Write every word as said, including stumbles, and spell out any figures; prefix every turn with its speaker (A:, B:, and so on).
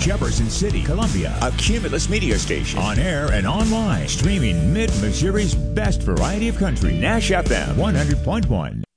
A: Jefferson City, Columbia.
B: A Cumulus media station.
A: On air and online. Streaming Mid-Missouri's best variety of country. Nash F M one hundred point one.